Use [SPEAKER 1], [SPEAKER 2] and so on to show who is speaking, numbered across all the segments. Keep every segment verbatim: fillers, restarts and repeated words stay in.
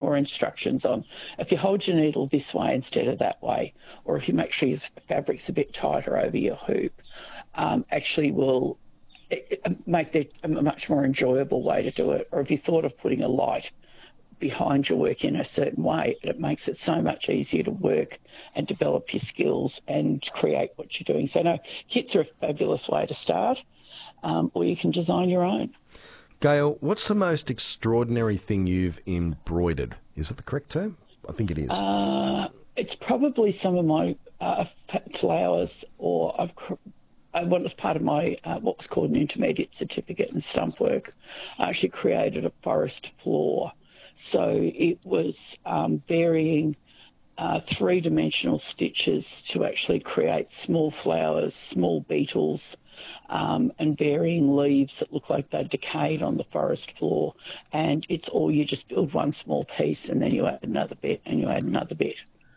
[SPEAKER 1] more instructions on if you hold your needle this way instead of that way, or if you make sure your fabric's a bit tighter over your hoop, um, actually will it, it make it a much more enjoyable way to do it. Or if you thought of putting a light behind your work in a certain way, it makes it so much easier to work and develop your skills and create what you're doing. So no, kits are a fabulous way to start, um, or you can design your own.
[SPEAKER 2] Gail, what's the most extraordinary thing you've embroidered? Is it the correct term? I think it is.
[SPEAKER 1] Uh, it's probably some of my uh, flowers, or I've I, well, as part of my uh, what was called an intermediate certificate in stump work, I actually created a forest floor. So it was um, varying uh, three-dimensional stitches to actually create small flowers, small beetles, um, and varying leaves that look like they're decayed on the forest floor. And it's all, you just build one small piece and then you add another bit and you add another bit.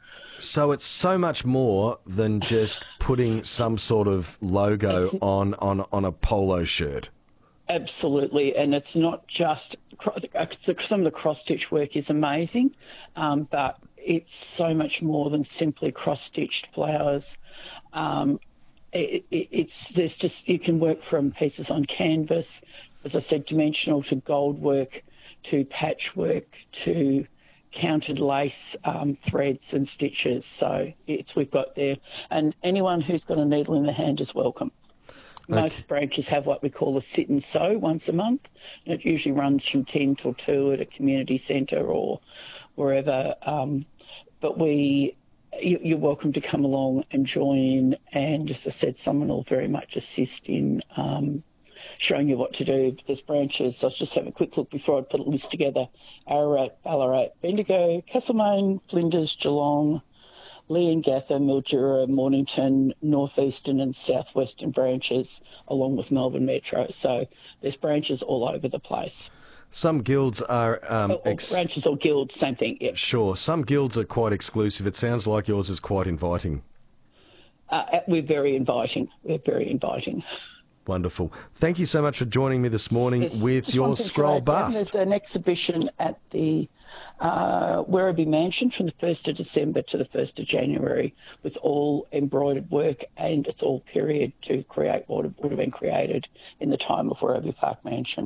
[SPEAKER 2] So it's so much more than just putting some sort of logo
[SPEAKER 1] It's,
[SPEAKER 2] on, on, on a polo shirt.
[SPEAKER 1] Absolutely, and it's not just, some of the cross-stitch work is amazing, um, but it's so much more than simply cross-stitched flowers. Um, it, it, it's there's just, you can work from pieces on canvas, as I said, dimensional to gold work, to patchwork, to counted lace um, threads and stitches. So it's we've got there, and anyone who's got a needle in their hand is welcome. Most
[SPEAKER 2] Okay.
[SPEAKER 1] branches have what we call a sit and sew once a month, and it usually runs from ten till two at a community centre or wherever. Um, but we, you, you're welcome to come along and join in, and as I said, someone will very much assist in um, showing you what to do. There's branches. I'll just have a quick look before I put a list together. Ararat, Ballarat, Bendigo, Castlemaine, Flinders, Geelong, Leongatha, Mildura, Mornington, northeastern and southwestern branches, along with Melbourne Metro. So there's branches all over the place.
[SPEAKER 2] Some guilds are... Um,
[SPEAKER 1] or, or
[SPEAKER 2] ex-
[SPEAKER 1] branches or guilds, same thing, yeah.
[SPEAKER 2] Sure. Some guilds are quite exclusive. It sounds like yours is quite inviting.
[SPEAKER 1] Uh, we're very inviting. We're very inviting.
[SPEAKER 2] Wonderful. Thank you so much for joining me this morning
[SPEAKER 1] There's
[SPEAKER 2] with
[SPEAKER 1] just
[SPEAKER 2] your
[SPEAKER 1] one thing to
[SPEAKER 2] scroll
[SPEAKER 1] add, Dan.
[SPEAKER 2] bust.
[SPEAKER 1] There's an exhibition at the uh, Werribee Mansion from the first of December to the first of January with all embroidered work, and it's all period to create what would have been created in the time of Werribee Park Mansion.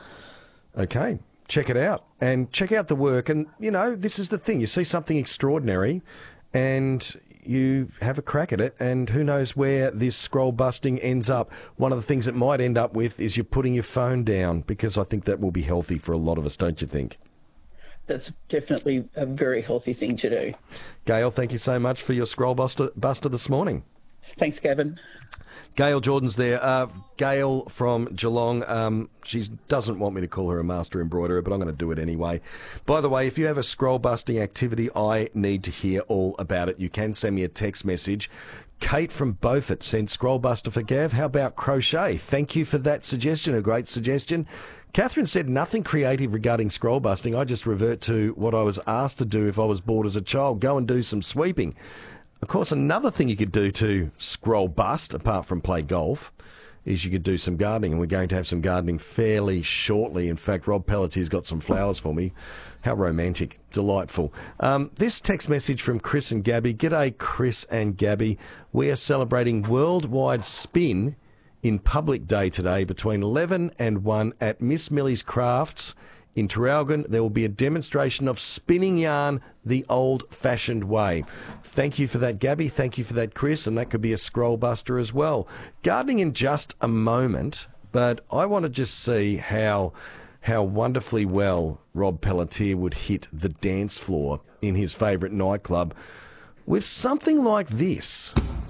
[SPEAKER 2] Okay. Check it out and check out the work. And, you know, this is the thing. You see something extraordinary and you have a crack at it, and who knows where this scroll busting ends up. One of the things it might end up with is you're putting your phone down, because I think that will be healthy for a lot of us, don't you think?
[SPEAKER 1] That's definitely a very healthy thing to do.
[SPEAKER 2] Gail, thank you so much for your scroll buster, buster this morning.
[SPEAKER 1] Thanks, Gavin.
[SPEAKER 2] Gail Jordan's there. Uh, Gail from Geelong. Um, she doesn't want me to call her a master embroiderer, but I'm going to do it anyway. By the way, if you have a scroll busting activity, I need to hear all about it. You can send me a text message. Kate from Beaufort sent scroll buster for Gav. How about crochet? Thank you for that suggestion. A great suggestion. Catherine said nothing creative regarding scroll busting. I just revert to what I was asked to do if I was bored as a child. Go and do some sweeping. Of course, another thing you could do to scroll bust, apart from play golf, is you could do some gardening, and we're going to have some gardening fairly shortly. In fact, Rob Pelletier's got some flowers for me. How romantic. Delightful. Um, this text message from Chris and Gabby. G'day, Chris and Gabby. We are celebrating Worldwide Spin in Public Day today between eleven and one at Miss Millie's Crafts in Traralgon. There will be a demonstration of spinning yarn the old-fashioned way. Thank you for that, Gabby. Thank you for that, Chris. And that could be a scroll buster as well. Gardening in just a moment, but I want to just see how how wonderfully well Rob Pelletier would hit the dance floor in his favourite nightclub with something like this.